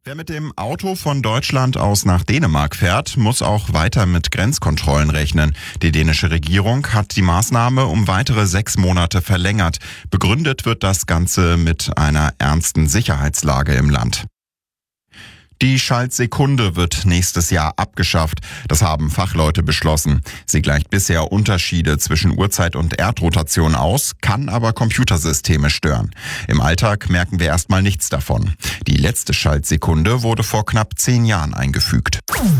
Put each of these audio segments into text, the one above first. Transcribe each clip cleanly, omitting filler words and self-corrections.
Wer mit dem Auto von Deutschland aus nach Dänemark fährt, muss auch weiter mit Grenzkontrollen rechnen. Die dänische Regierung hat die Maßnahme um weitere 6 Monate verlängert. Begründet wird das Ganze mit einer ernsten Sicherheitslage im Land. Die Schaltsekunde wird nächstes Jahr abgeschafft. Das haben Fachleute beschlossen. Sie gleicht bisher Unterschiede zwischen Uhrzeit und Erdrotation aus, kann aber Computersysteme stören. Im Alltag merken wir erstmal nichts davon. Die letzte Schaltsekunde wurde vor knapp 10 Jahren eingefügt.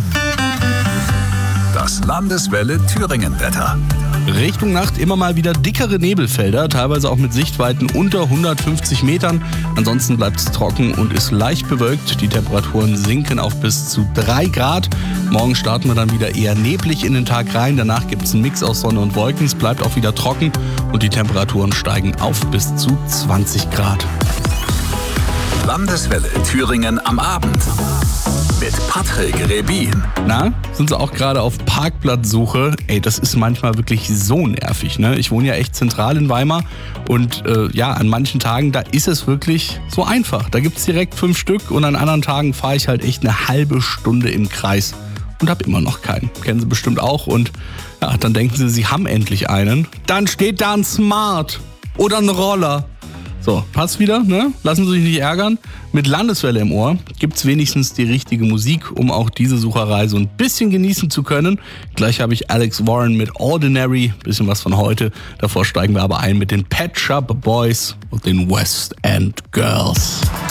Das Landeswelle Thüringen-Wetter. Richtung Nacht immer mal wieder dickere Nebelfelder, teilweise auch mit Sichtweiten unter 150 Metern. Ansonsten bleibt es trocken und ist leicht bewölkt. Die Temperaturen sinken auf bis zu 3 Grad. Morgen starten wir dann wieder eher neblig in den Tag rein. Danach gibt es einen Mix aus Sonne und Wolken. Es bleibt auch wieder trocken und die Temperaturen steigen auf bis zu 20 Grad. Landeswelle Thüringen am Abend. Mit Patrick Rebin. Na, sind Sie auch gerade auf Parkplatzsuche? Ey, das ist manchmal wirklich so nervig, ne? Ich wohne ja echt zentral in Weimar und an manchen Tagen, da ist es wirklich so einfach. Da gibt's direkt 5 Stück und an anderen Tagen fahre ich halt echt eine halbe Stunde im Kreis und habe immer noch keinen. Kennen Sie bestimmt auch und ja, dann denken Sie, Sie haben endlich einen. Dann steht da ein Smart oder ein Roller. So, passt wieder, ne? Lassen Sie sich nicht ärgern. Mit Landeswelle im Ohr gibt's wenigstens die richtige Musik, um auch diese Sucherei so ein bisschen genießen zu können. Gleich habe ich Alex Warren mit Ordinary, bisschen was von heute. Davor steigen wir aber ein mit den Pet Shop Boys und den West End Girls.